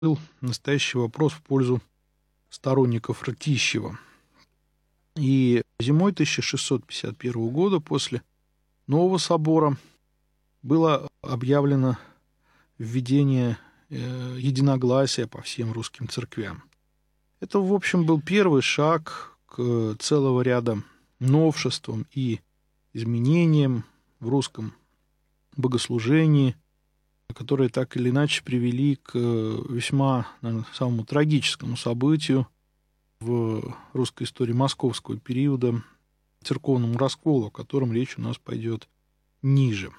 был настоящий вопрос в пользу сторонников Ртищева. И зимой 1651 года, после Нового собора, было объявлено введение единогласия по всем русским церквям. Это, в общем, был первый шаг к целого ряда новшествам и изменениям в русском богослужении, которые так или иначе привели к весьма, наверное, самому трагическому событию в русской истории московского периода, церковному расколу, о котором речь у нас пойдет ниже.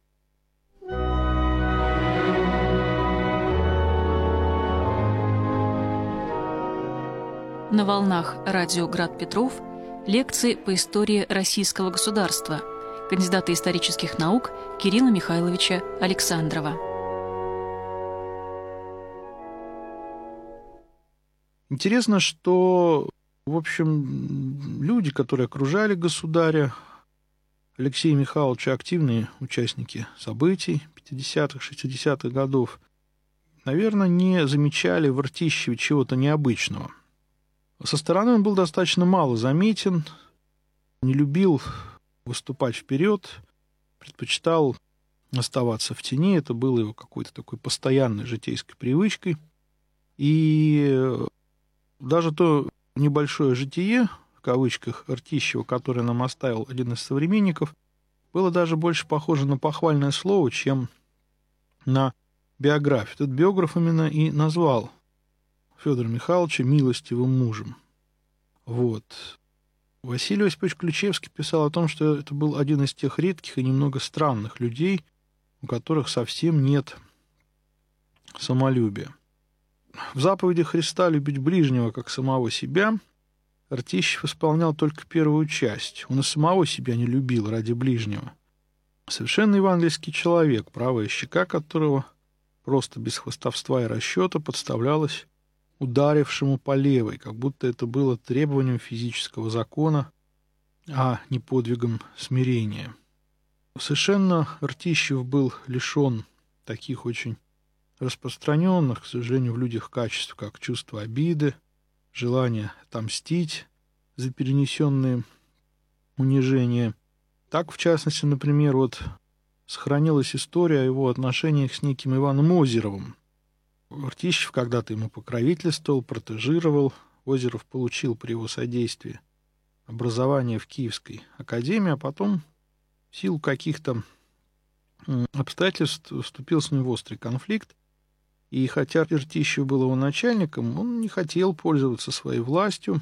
На волнах радио «Град Петров» лекции по истории российского государства кандидата исторических наук Кирилла Михайловича Александрова. Интересно, что, в общем, люди, которые окружали государя, Алексея Михайловича, активные участники событий 50-х, 60-х годов, наверное, не замечали в Ртищеве чего-то необычного. Со стороны он был достаточно мало заметен, не любил выступать вперед, предпочитал оставаться в тени. Это было его какой-то такой постоянной житейской привычкой. И даже то небольшое житие, в кавычках, Ртищева, которое нам оставил один из современников, было даже больше похоже на похвальное слово, чем на биографию. Этот биограф именно и назвал Федора Михайловича милостивым мужем. Вот. Василий Осипович Ключевский писал о том, что это был один из тех редких и немного странных людей, у которых совсем нет самолюбия. В заповеди Христа «любить ближнего, как самого себя» Ртищев исполнял только первую часть. Он и самого себя не любил ради ближнего. Совершенно евангельский человек, правая щека которого просто без хвастовства и расчета подставлялась ударившему по левой, как будто это было требованием физического закона, а не подвигом смирения. Совершенно Ртищев был лишен таких очень распространенных, к сожалению, в людях качеств, как чувство обиды, желание отомстить за перенесенные унижения. Так, в частности, например, сохранилась история о его отношениях с неким Иваном Озеровым. Ртищев когда-то ему покровительствовал, протежировал. Озеров получил при его содействии образование в Киевской академии, а потом в силу каких-то обстоятельств вступил с ним в острый конфликт. И хотя Ртищев был его начальником, он не хотел пользоваться своей властью,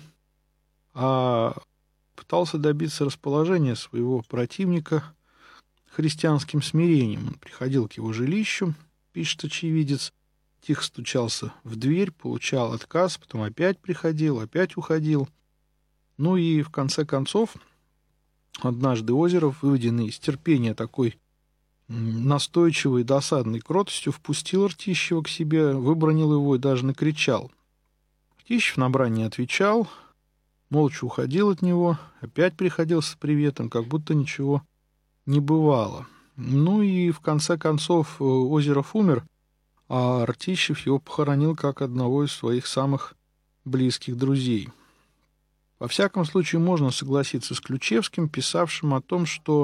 а пытался добиться расположения своего противника христианским смирением. Он приходил к его жилищу, пишет очевидец, тихо стучался в дверь, получал отказ, потом опять приходил, опять уходил. Ну и в конце концов, однажды Озеров, выведенный из терпения такой настойчивой, досадной кротостью, впустил Ртищева к себе, выбранил его и даже накричал. Ртищев на брань не отвечал, молча уходил от него, опять приходил с приветом, как будто ничего не бывало. Ну и в конце концов Озеров умер, а Ртищев его похоронил как одного из своих самых близких друзей. Во всяком случае, можно согласиться с Ключевским, писавшим о том, что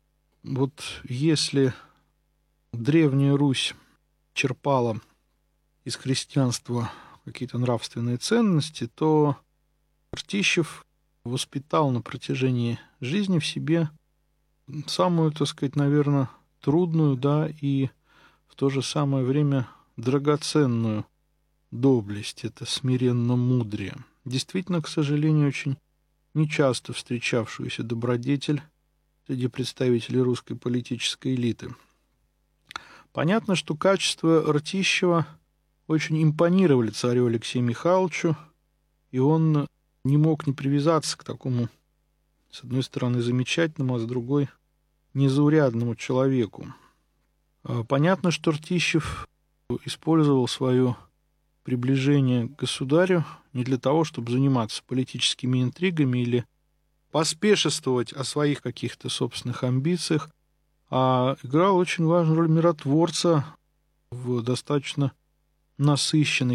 если Древняя Русь черпала из христианства какие-то нравственные ценности, то Ртищев воспитал на протяжении жизни в себе самую, так сказать, наверное, трудную, да, и в то же самое время драгоценную доблесть, это смиренно-мудрее. Действительно, к сожалению, очень нечасто встречавшуюся добродетель среди представителей русской политической элиты. Понятно, что качества Ртищева очень импонировали царю Алексею Михайловичу, и он не мог не привязаться к такому, с одной стороны, замечательному, а с другой незаурядному человеку. Понятно, что Ртищев использовал свое приближение к государю не для того, чтобы заниматься политическими интригами или поспешествовать о своих каких-то собственных амбициях, а играл очень важную роль миротворца в достаточно насыщенный